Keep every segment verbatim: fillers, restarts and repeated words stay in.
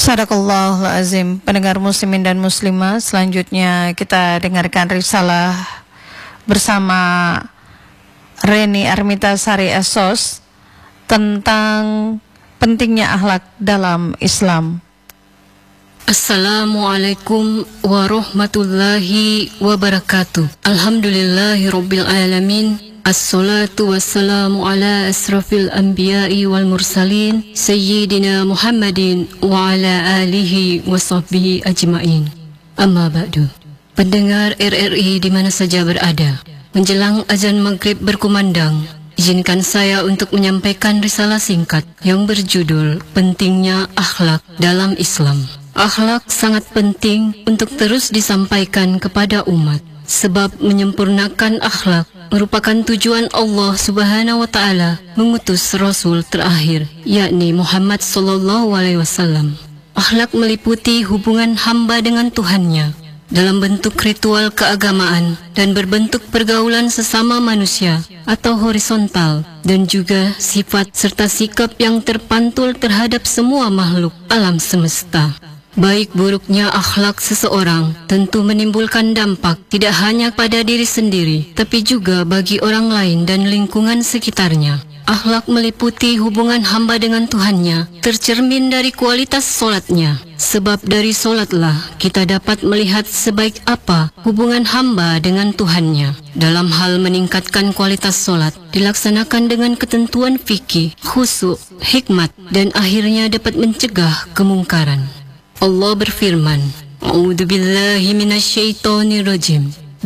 Sadaqallahul azim. Pendengar muslimin dan muslimah, selanjutnya kita dengarkan risalah bersama Reni Armitasari Esos tentang pentingnya akhlak dalam Islam. Assalamualaikum warahmatullahi wabarakatuh. Alhamdulillahirabbil alamin. Assalatu wassalamu ala asrafil anbiya'i wal mursalin Sayyidina Muhammadin wa ala alihi wa sahbihi ajma'in. Amma ba'du. Pendengar R R I di mana saja berada, menjelang azan maghrib berkumandang, izinkan saya untuk menyampaikan risalah singkat yang berjudul Pentingnya Akhlak dalam Islam. Akhlak sangat penting untuk terus disampaikan kepada umat, sebab menyempurnakan akhlak merupakan tujuan Allah Subhanahu wa Ta'ala mengutus Rasul terakhir, yakni Muhammad Sallallahu Alaihi Wasallam. Akhlak meliputi hubungan hamba dengan Tuhannya dalam bentuk ritual keagamaan dan berbentuk pergaulan sesama manusia atau horizontal, dan juga sifat serta sikap yang terpantul terhadap semua makhluk alam semesta. Baik buruknya akhlak seseorang tentu menimbulkan dampak tidak hanya pada diri sendiri, tapi juga bagi orang lain dan lingkungan sekitarnya. Akhlak meliputi hubungan hamba dengan Tuhannya, tercermin dari kualitas solatnya. Sebab dari solatlah kita dapat melihat sebaik apa hubungan hamba dengan Tuhannya. Dalam hal meningkatkan kualitas solat, dilaksanakan dengan ketentuan fikih, khusyuk, hikmat, dan akhirnya dapat mencegah kemungkaran. Allah berfirman, A'udzu billahi minasyaitonir rajim.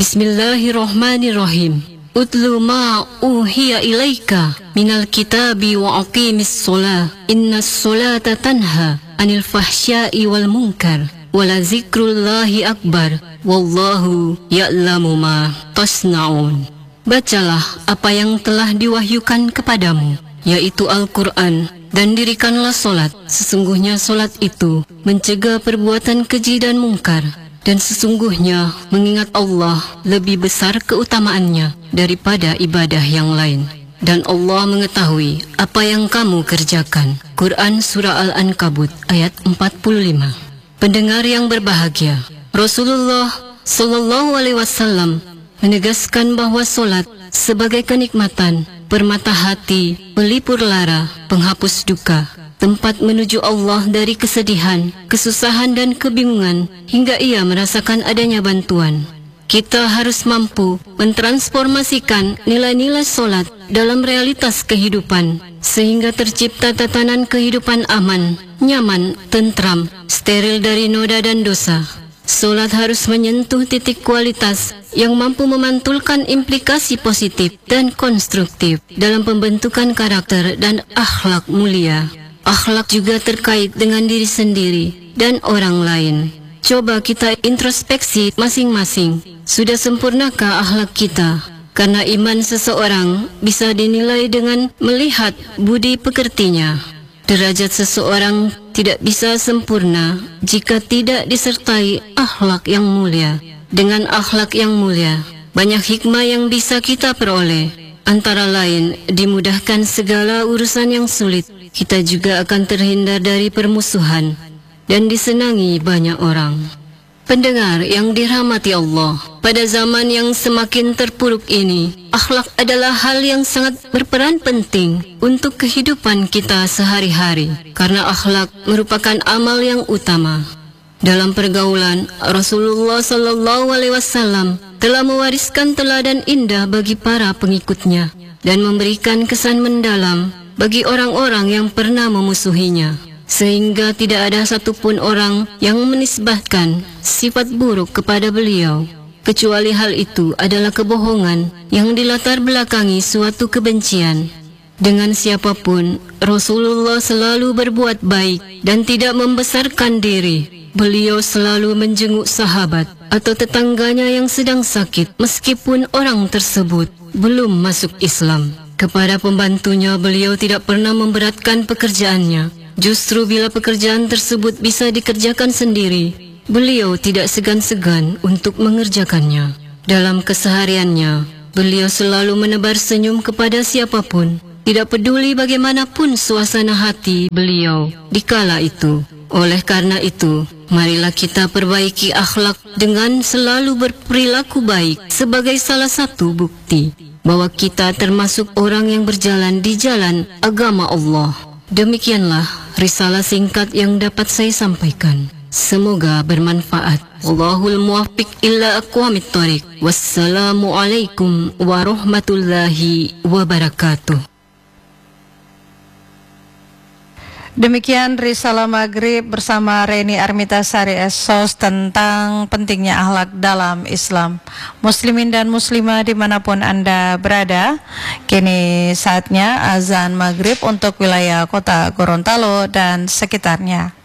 Bismillahirrahmanirrahim. Utlu ma uhiya ilaika minal kitabi wa aqimis shalah. Innas sholata tanha 'anil fahsya'i wal munkar. Wala zikrullahi akbar. Wallahu ya'lamu ma tasna'un. Bacalah apa yang telah diwahyukan kepadamu, yaitu Al-Quran, dan dirikanlah solat. Sesungguhnya solat itu mencegah perbuatan keji dan mungkar, dan sesungguhnya mengingat Allah lebih besar keutamaannya daripada ibadah yang lain. Dan Allah mengetahui apa yang kamu kerjakan. Quran Surah Al-Ankabut ayat empat puluh lima. Pendengar yang berbahagia, Rasulullah Sallallahu Alaihi Wasallam menegaskan bahwa solat sebagai kenikmatan, permata hati, pelipur lara, penghapus duka, tempat menuju Allah dari kesedihan, kesusahan dan kebingungan, hingga ia merasakan adanya bantuan. Kita harus mampu mentransformasikan nilai-nilai solat dalam realitas kehidupan, sehingga tercipta tatanan kehidupan aman, nyaman, tentram, steril dari noda dan dosa. Solat harus menyentuh titik kualitas yang mampu memantulkan implikasi positif dan konstruktif dalam pembentukan karakter dan akhlak mulia. Akhlak juga terkait dengan diri sendiri dan orang lain. Coba kita introspeksi masing-masing. Sudah sempurnakah akhlak kita? Karena iman seseorang bisa dinilai dengan melihat budi pekertinya. Derajat seseorang tidak bisa sempurna jika tidak disertai akhlak yang mulia. Dengan akhlak yang mulia, banyak hikmah yang bisa kita peroleh. Antara lain, dimudahkan segala urusan yang sulit. Kita juga akan terhindar dari permusuhan dan disenangi banyak orang. Pendengar yang dirahmati Allah, pada zaman yang semakin terpuruk ini, akhlak adalah hal yang sangat berperan penting untuk kehidupan kita sehari-hari, karena akhlak merupakan amal yang utama. Dalam pergaulan, Rasulullah Sallallahu Alaihi Wasallam telah mewariskan teladan indah bagi para pengikutnya dan memberikan kesan mendalam bagi orang-orang yang pernah memusuhinya, sehingga tidak ada satupun orang yang menisbahkan sifat buruk kepada beliau, kecuali hal itu adalah kebohongan yang dilatar belakangi suatu kebencian. Dengan siapapun, Rasulullah selalu berbuat baik dan tidak membesarkan diri. Beliau selalu menjenguk sahabat atau tetangganya yang sedang sakit, meskipun orang tersebut belum masuk Islam. Kepada pembantunya, beliau tidak pernah memberatkan pekerjaannya. Justru bila pekerjaan tersebut bisa dikerjakan sendiri, beliau tidak segan-segan untuk mengerjakannya. Dalam kesehariannya, beliau selalu menebar senyum kepada siapapun, tidak peduli bagaimanapun suasana hati beliau di kala itu. Oleh karena itu, marilah kita perbaiki akhlak dengan selalu berperilaku baik sebagai salah satu bukti bahwa kita termasuk orang yang berjalan di jalan agama Allah. Demikianlah risalah singkat yang dapat saya sampaikan. Semoga bermanfaat. Wallahul muwaffiq illa aqwamit thoriq. Wassalamualaikum warahmatullahi wabarakatuh. Demikian Risalah Maghrib bersama Reni Armitasari S O S tentang pentingnya akhlak dalam Islam. Muslimin dan muslimah dimanapun Anda berada, kini saatnya azan maghrib untuk wilayah kota Gorontalo dan sekitarnya.